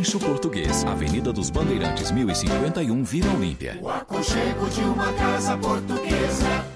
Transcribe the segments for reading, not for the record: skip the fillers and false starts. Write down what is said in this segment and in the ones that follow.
Rancho Português, Avenida dos Bandeirantes, 1051, Vila Olímpia. O aconchego de uma casa portuguesa.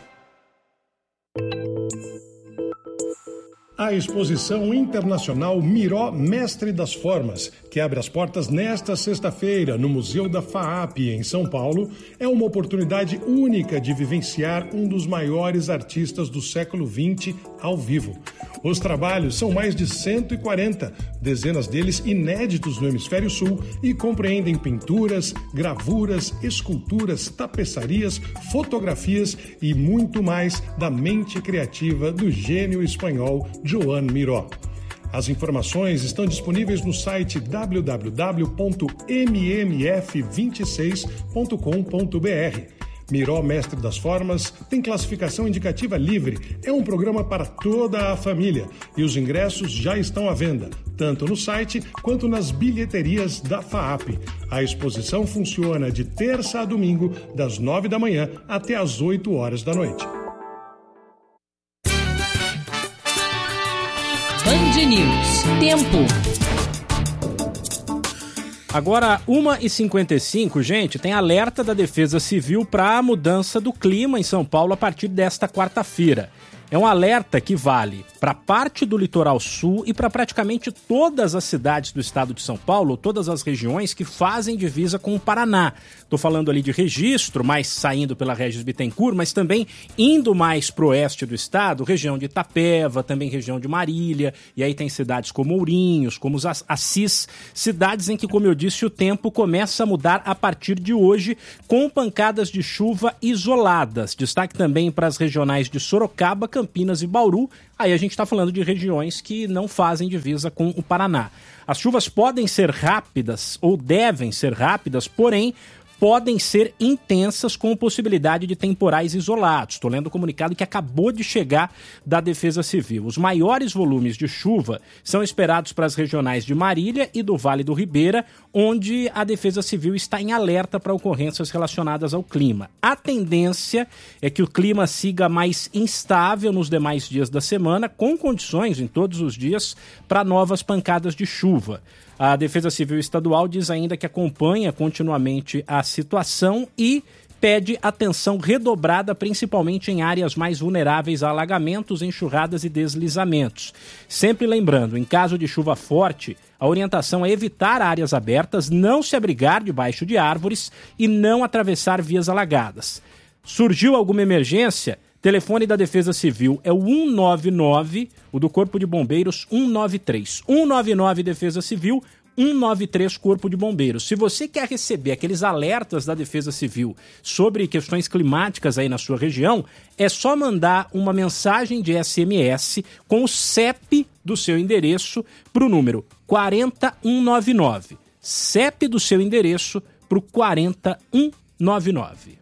A exposição internacional Miró Mestre das Formas, que abre as portas nesta sexta-feira no Museu da FAAP, em São Paulo, é uma oportunidade única de vivenciar um dos maiores artistas do século XX ao vivo. Os trabalhos são mais de 140, dezenas deles inéditos no Hemisfério Sul, e compreendem pinturas, gravuras, esculturas, tapeçarias, fotografias e muito mais da mente criativa do gênio espanhol Joan Miró. As informações estão disponíveis no site www.mmf26.com.br. Miró Mestre das Formas tem classificação indicativa livre. É um programa para toda a família e os ingressos já estão à venda, tanto no site quanto nas bilheterias da FAAP. A exposição funciona de terça a domingo, das 9 da manhã até as 8 horas da noite. Band News. Tempo. Agora, 1h55, gente, tem alerta da Defesa Civil para a mudança do clima em São Paulo a partir desta quarta-feira. É um alerta que vale para parte do litoral sul e para praticamente todas as cidades do estado de São Paulo, todas as regiões que fazem divisa com o Paraná. Estou falando ali de Registro, mais saindo pela Regis Bittencourt, mas também indo mais para o oeste do estado, região de Itapeva, também região de Marília, e aí tem cidades como Ourinhos, como Assis, cidades em que, como eu disse, o tempo começa a mudar a partir de hoje, com pancadas de chuva isoladas. Destaque também para as regionais de Sorocaba, Campinas e Bauru. Aí a gente está falando de regiões que não fazem divisa com o Paraná. As chuvas podem ser rápidas ou devem ser rápidas, porém podem ser intensas com possibilidade de temporais isolados. Estou lendo o comunicado que acabou de chegar da Defesa Civil. Os maiores volumes de chuva são esperados para as regionais de Marília e do Vale do Ribeira, onde a Defesa Civil está em alerta para ocorrências relacionadas ao clima. A tendência é que o clima siga mais instável nos demais dias da semana, com condições em todos os dias para novas pancadas de chuva. A Defesa Civil Estadual diz ainda que acompanha continuamente a situação e pede atenção redobrada, principalmente em áreas mais vulneráveis a alagamentos, enxurradas e deslizamentos. Sempre lembrando, em caso de chuva forte, a orientação é evitar áreas abertas, não se abrigar debaixo de árvores e não atravessar vias alagadas. Surgiu alguma emergência? Telefone da Defesa Civil é o 199, o do Corpo de Bombeiros 193. 199 Defesa Civil, 193 Corpo de Bombeiros. Se você quer receber aqueles alertas da Defesa Civil sobre questões climáticas aí na sua região, é só mandar uma mensagem de SMS com o CEP do seu endereço para o número 40199. CEP do seu endereço para o 40199.